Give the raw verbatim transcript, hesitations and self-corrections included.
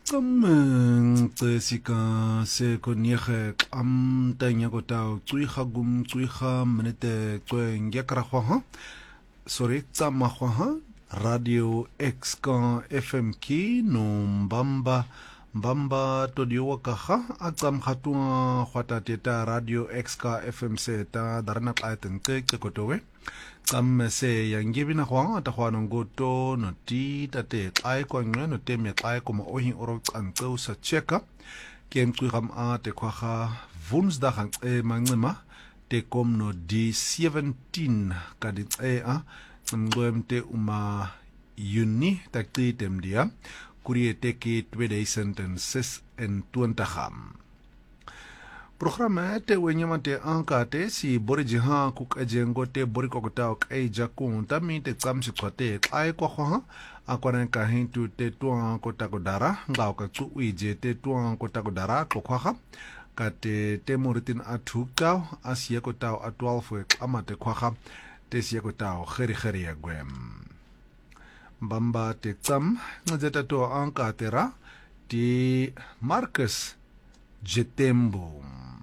Qameng sika se koniege am tanya ko tao tsuiha gum tsuiha minute tsuen yakra ha sorry tsama ha Radio X ka F M ki no mbamba mbamba to diwa ka ha atsam khatua khwata teta Radio X ka F M se ta darana qaten ke ke kotowe tsam se yangibina khwa ta khwana ngoto no ti tate xai kwa ngwe no te me xai ko mo ohin oro tsantso sa cheka kem tsuigam a te khwa Woensdag ang e mangima te kom no D seventeen ka dit e a ngwemte uma Juni taktitem dia kurie teki tweeduisend sesentwintig. Programma te wenyama te anka te si boriji ha kuk ejengo te bori kokota ok e jakun tami te tsamsi kwate ai kwa kwa akwana ka hintu te tuang kota kodara ngao ka tsu uije te tuang kota kodara kwa ka te te moritin atukau asia kota atwalfu ama te kwa te sia kota kheri kheri ya gwem bamba te tsam ngazeta to anka tera ti Marcus Jetembo